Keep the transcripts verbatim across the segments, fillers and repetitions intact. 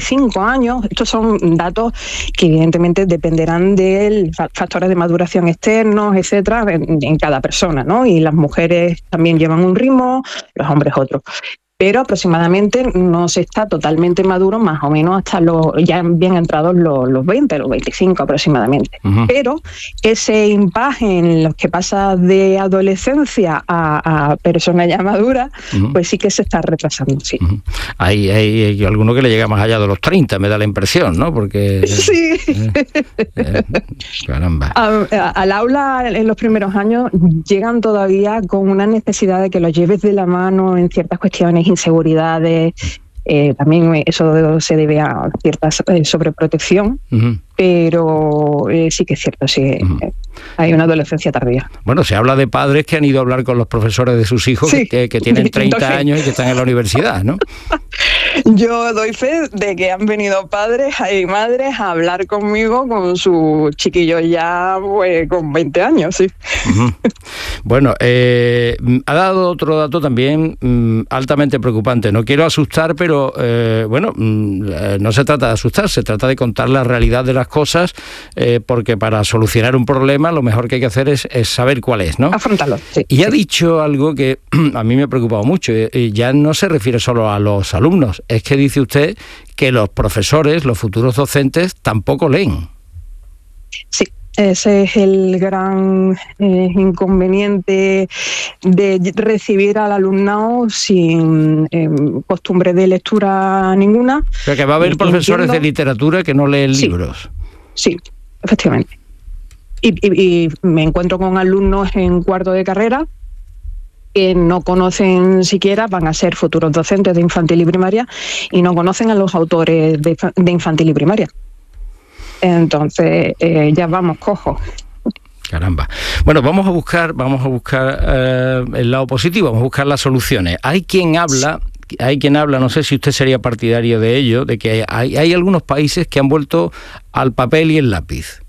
veinticinco años. Estos son datos que evidentemente dependerán de factores de maduración externos, etcétera, en, en cada persona, ¿no? Y las mujeres también llevan un ritmo, los hombres otro. Pero aproximadamente no se está totalmente maduro más o menos hasta los ya bien entrados los, los veinte, los veinticinco aproximadamente. Uh-huh. Pero ese impasse en los que pasa de adolescencia a, a persona ya madura, uh-huh. pues sí que se está retrasando, sí. Uh-huh. Hay, hay, hay alguno que le llega más allá de los treinta, me da la impresión, ¿no? Porque... Sí. Eh, eh, caramba. A, a, al aula en los primeros años llegan todavía con una necesidad de que los lleves de la mano en ciertas cuestiones, inseguridades, eh, también eso se debe a cierta sobreprotección, uh-huh. pero eh, sí que es cierto, sí, uh-huh. hay una adolescencia tardía. Bueno, se habla de padres que han ido a hablar con los profesores de sus hijos, sí. que, que tienen treinta años y que están en la universidad, ¿no? Yo doy fe de que han venido padres y madres a hablar conmigo con sus chiquillos ya pues, con veinte años, sí. Uh-huh. Bueno, eh, ha dado otro dato también mm, altamente preocupante. No quiero asustar, pero eh, bueno, mm, no se trata de asustar, se trata de contar la realidad de las cosas, eh, porque para solucionar un problema lo mejor que hay que hacer es, es saber cuál es, ¿no? Afrontarlo, sí. Y ha sí. dicho algo que a mí me ha preocupado mucho, y ya no se refiere solo a los alumnos, es que dice usted que los profesores, los futuros docentes, tampoco leen. Sí. Ese es el gran eh, inconveniente de recibir al alumnado sin eh, costumbre de lectura ninguna. O sea, que va a haber profesores Entiendo. de literatura que no leen sí, libros. Sí, efectivamente. Y, y, y me encuentro con alumnos en cuarto de carrera que no conocen siquiera, van a ser futuros docentes de infantil y primaria, y no conocen a los autores de, de infantil y primaria. Entonces, eh, ya vamos cojos. Caramba. Bueno, vamos a buscar, vamos a buscar eh, el lado positivo, vamos a buscar las soluciones. Hay quien habla, hay quien habla, no sé si usted sería partidario de ello, de que hay, hay algunos países que han vuelto al papel y el lápiz.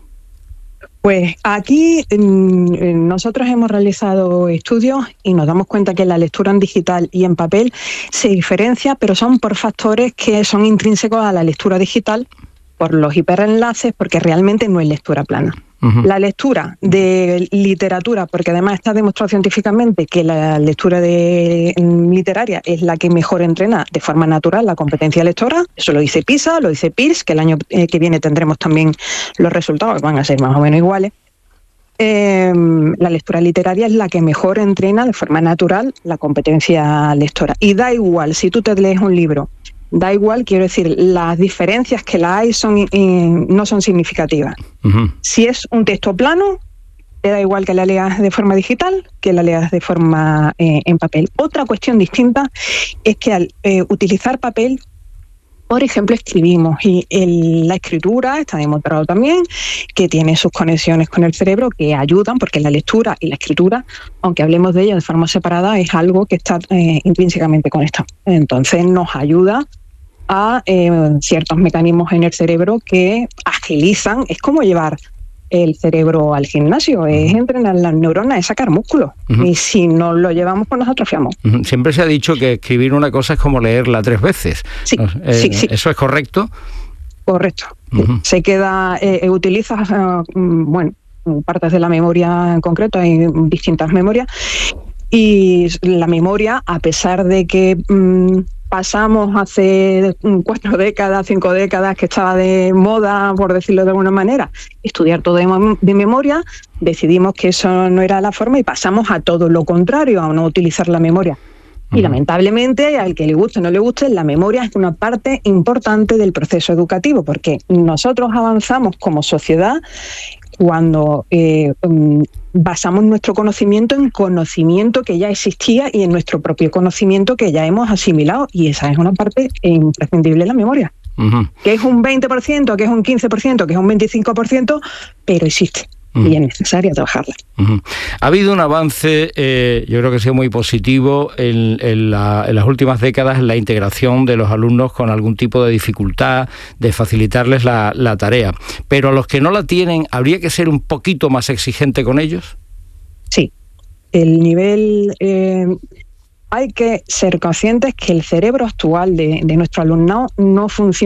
Pues aquí nosotros hemos realizado estudios y nos damos cuenta que la lectura en digital y en papel se diferencia, pero son por factores que son intrínsecos a la lectura digital, por los hiperenlaces, porque realmente no es lectura plana. Uh-huh. La lectura de literatura, porque además está demostrado científicamente que la lectura de literaria es la que mejor entrena de forma natural la competencia lectora. Eso lo dice PISA, lo dice Peirce, que el año que viene tendremos también los resultados, que van a ser más o menos iguales. Eh, la lectura literaria es la que mejor entrena de forma natural la competencia lectora. Y da igual si tú te lees un libro, da igual, quiero decir, las diferencias que la hay son, eh, no son significativas. Uh-huh. Si es un texto plano, te da igual que la leas de forma digital que la leas de forma eh, en papel. Otra cuestión distinta es que al eh, utilizar papel, por ejemplo, escribimos, y el, la escritura está demostrado también que tiene sus conexiones con el cerebro que ayudan, porque la lectura y la escritura, aunque hablemos de ellas de forma separada, es algo que está eh, intrínsecamente conectado. Entonces nos ayuda a eh, ciertos mecanismos en el cerebro que agilizan. Es como llevar el cerebro al gimnasio, es entrenar las neuronas, es sacar músculo. Uh-huh. Y si no lo llevamos, pues nos atrofiamos. Uh-huh. Siempre se ha dicho que escribir una cosa es como leerla tres veces. Sí, eh, sí, sí. ¿Eso es correcto? Correcto. Uh-huh. Se queda, eh, utilizas, uh, bueno, partes de la memoria en concreto, hay distintas memorias, y la memoria, a pesar de que um, pasamos hace cuatro décadas, cinco décadas, que estaba de moda, por decirlo de alguna manera, estudiar todo de, de memoria, decidimos que eso no era la forma y pasamos a todo lo contrario, a no utilizar la memoria. Y lamentablemente, al que le guste o no le guste, la memoria es una parte importante del proceso educativo, porque nosotros avanzamos como sociedad cuando eh, um, basamos nuestro conocimiento en conocimiento que ya existía y en nuestro propio conocimiento que ya hemos asimilado, y esa es una parte imprescindible de la memoria. Uh-huh. Que es un veinte por ciento, que es un quince por ciento, que es un veinticinco por ciento, pero existe. Y es necesaria trabajarla. Uh-huh. Ha habido un avance, eh, yo creo que ha sido muy positivo en, en, la, en las últimas décadas en la integración de los alumnos con algún tipo de dificultad, de facilitarles la, la tarea. Pero a los que no la tienen, ¿habría que ser un poquito más exigente con ellos? Sí. El nivel... Eh, hay que ser conscientes que el cerebro actual de, de nuestro alumnado no funciona